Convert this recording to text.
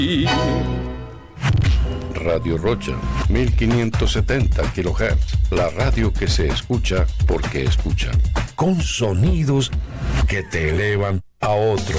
Radio Rocha, 1570 kHz, la radio que se escucha porque escucha. Con sonidos que te elevan a otro